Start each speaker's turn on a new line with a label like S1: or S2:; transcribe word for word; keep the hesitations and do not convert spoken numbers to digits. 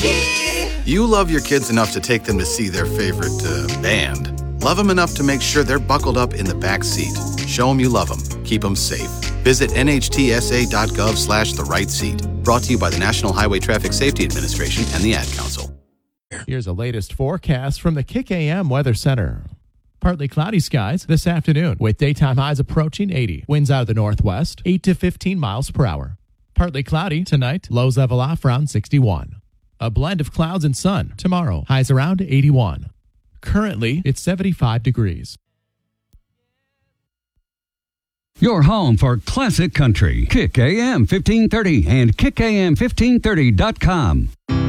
S1: You love your kids enough to take them to see their favorite uh, band. Love them enough to make sure they're buckled up in the back seat. Show them you love them. Keep them safe. Visit nhtsa.gov slash the right seat. Brought to you by the National Highway Traffic Safety Administration and the Ad Council.
S2: Here's the latest forecast from the Kick A M Weather Center. Partly cloudy skies this afternoon with daytime highs approaching eighty. Winds out of the northwest, eight to fifteen miles per hour. Partly cloudy tonight, lows level off around sixty-one. A blend of clouds and sun tomorrow, highs around eighty-one. Currently, it's seventy-five degrees.
S3: Your home for classic country. Kick A M fifteen thirty and kick A M fifteen thirty dot com.